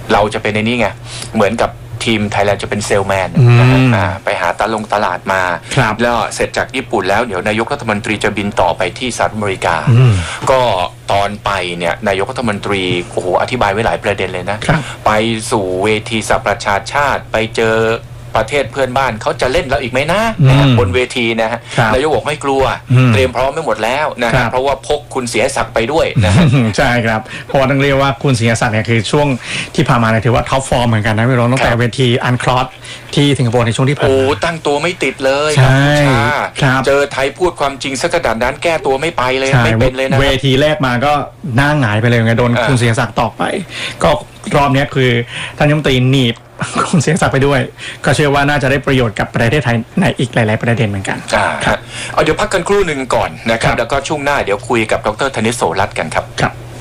เราจะเป็นในนี้ไงเหมือนกับทีมไทยแลนด์จะเป็นเซลแมนไปหาตลาดมาแล้วเสร็จจากญี่ปุ่นแล้วเดี๋ยวนายกรัฐมนตรีจะบินต่อไปที่สหรัฐอเมริกาก็ตอนไปเนี่ยนายกรัฐมนตรีโอ้โหอธิบายไว้หลายประเด็นเลยนะไปสู่เวทีสหประชาชาติไปเจอประเทศเพื่อนบ้านเขาจะเล่นเราอีกไหมนะบนเวทีนะฮะนายกบอกไม่กลัวเตรียมพร้อมไม่หมดแล้วนะฮะเพราะว่าพกคุณเสียศักดิ์ไปด้วยนะใช่ครับเพราะว่าต้องเรียกว่าคุณเสียศักดิ์เนี่ยคือช่วงที่ผ่านมาเนี่ยถือว่าท็อปฟอร์มเหมือนกันนะพี่รองตั้งแต่เวทีอันคลอสที่สิงคโปร์ในช่วงที่ผ่านมาตั้งตัวไม่ติดเลยครับเจอไทยพูดความจริงสักกระดานนั้นแก้ตัวไม่ไปเลยไม่เป็นเลยนะเวทีแรกมาก็หน้าหงายไปเลยไงโดนคุณเสียศักดิ์ต่อไปก็รอบนี้คือท่านรัฐมนตรีหนีบคุณเสียศักดิ์ไปด้วยก็เชื่อว่าน่าจะได้ประโยชน์กับประเทศไทยในอีกหลายๆประเด็นเหมือนกันครับเอาเดี๋ยวพักกันครู่หนึ่งก่อนนะครับแล้วก็ช่วงหน้าเดี๋ยวคุยกับดร.ธนิต โสรัตน์กันครับ